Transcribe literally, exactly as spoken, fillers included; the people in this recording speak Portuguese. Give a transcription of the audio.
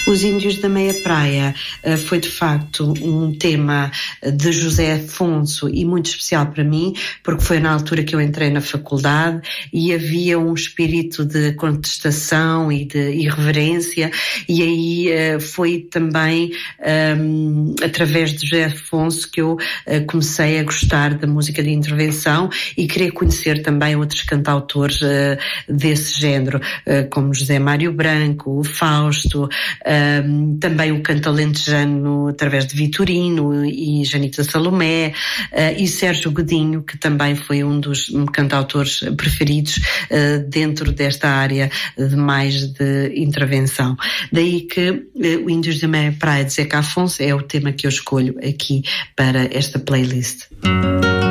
Os Índios da Meia Praia uh, foi de facto um tema de José Afonso e muito especial para mim, porque foi na altura que eu entrei na faculdade e havia um espírito de contestação e de irreverência, e aí uh, foi também um, através de José Afonso que eu uh, comecei a gostar da música de intervenção e querer conhecer também outros cantautores uh, desse género, uh, como José Mário Branco, o Fausto, um, também o canto alentejano através de Vitorino e Janita Salomé, uh, e Sérgio Godinho, que também foi um dos cantautores preferidos uh, dentro desta área de mais de intervenção. Daí que uh, o Índios da Meia Praia de Zeca Afonso é o tema que eu escolho aqui para esta playlist.